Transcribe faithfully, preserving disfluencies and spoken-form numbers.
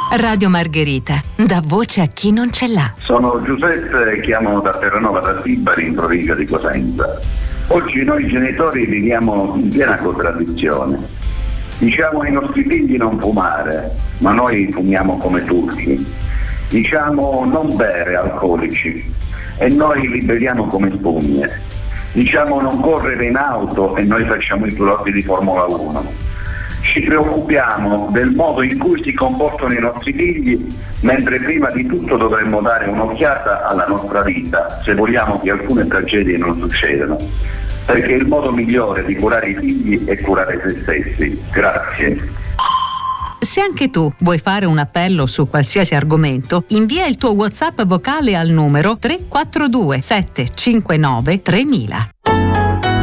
Radio Margherita, dà voce a chi non ce l'ha. Sono Giuseppe, chiamo da Terranova da Sibari, in provincia di Cosenza. Oggi noi genitori viviamo in piena contraddizione. Diciamo ai nostri figli non fumare, ma noi fumiamo come turchi. Diciamo non bere alcolici e noi li beviamo come spugne. Diciamo non correre in auto e noi facciamo i piloti di Formula uno. Ci preoccupiamo del modo in cui si comportano i nostri figli, mentre prima di tutto dovremmo dare un'occhiata alla nostra vita, se vogliamo che alcune tragedie non succedano. Perché il modo migliore di curare i figli è curare se stessi. Grazie. Se anche tu vuoi fare un appello su qualsiasi argomento, invia il tuo WhatsApp vocale al numero tre quattro due sette cinque nove tremila.